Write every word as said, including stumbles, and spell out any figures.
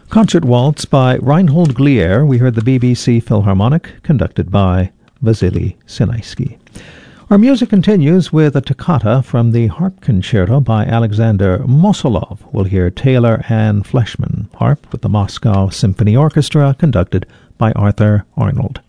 Concert Waltz by Reinhold Glier. We heard the B B C Philharmonic, conducted by Vasily Sinaisky. Our music continues with a toccata from the Harp Concerto by Alexander Mosolov. We'll hear Taylor and Fleshman harp with the Moscow Symphony Orchestra, conducted by Arthur Arnold.